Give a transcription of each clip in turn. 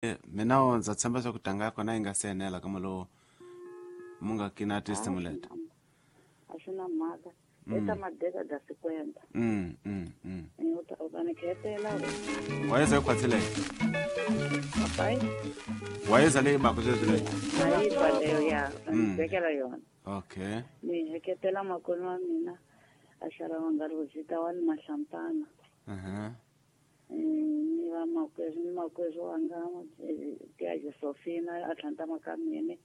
mina onza tshemba swa ku tanga yako na yi nga se henela ka molo munga kina tistimulate a swi na mhaka eka madeka da sikwemba u faneketela wayeza yikhwathile hayi wayeza leyi bako sweswi leyi ayiba leyo ya nibekela yona okay ni heketela makoni wa mina a xava vangaruzita wa ni mahlampana ni va makwezi wanga tia Josefina a tlhanta makamini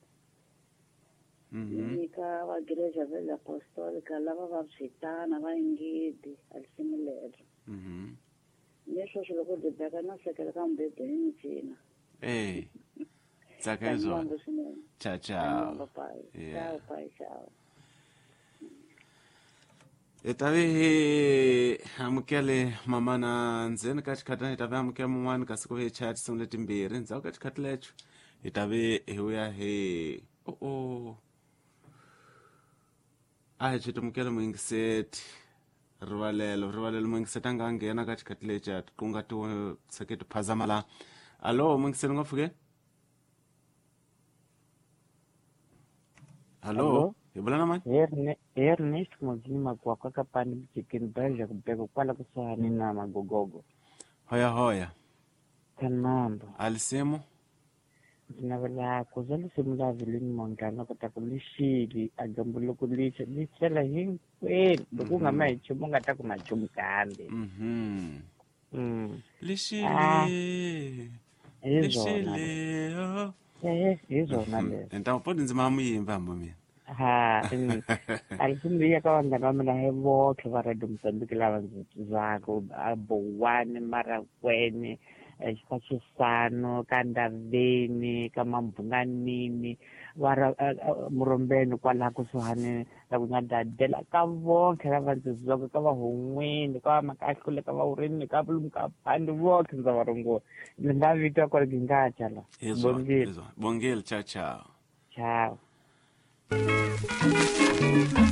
nyika va Igreja Velha Apostolica lava va switana va ingidi alisimuledro leswo swilo ku dibeka na sekela ka mbedeni cina tsaka hizo ciao ciao ciao pai ciao itavi amukele mamana ndzeni ka xikhati itavi amukele mun'wani kasi ku ve chat sungule timbirhi ndzhaku ka xikhati lecho itavi hi vuya hi a hi chitumukele muyingiseti rivalelo muyingiseti a nga nghena ka xikhati lexi a ku nga ti tsheke ti phazama la alo muyingiseti nga pfuke alo hi vula na mani Ernest Mozima kwa Kapani Chicken Belgium kubeka kwala kusuhani na Magogogo hoya kanambo alisemo ndinavela kuzali simula vilini mongana kutakulishili agambulo kulisha lisela hinkwenu lokungama ichumu ngata kumachumu kambe lishile izona le ntamapodi ndzima muyimba hambo mina alisimbiya ka vangana va mina he votlhe va radio Mozambique lava ndzizaka abowane marakwene ka Xisano ka Ndaveni ka Mambunganini va Murombeni kwala kusuhani la ku nga dadela ka votlhe lava ndzizaka ka Vahon'weni ka Makahlule ka Vaurini ka Vulumu ka Phandi votlhe ndza va rongola ni nga vitwa kwa Gingacha la bongile ciao ciao